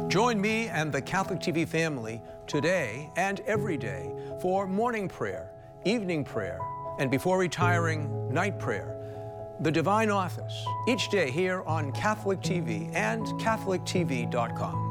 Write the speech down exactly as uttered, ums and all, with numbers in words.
Join me and the Catholic T V family today and every day for morning prayer, evening prayer, and before retiring, night prayer. The Divine Office, each day here on Catholic T V and Catholic T V dot com.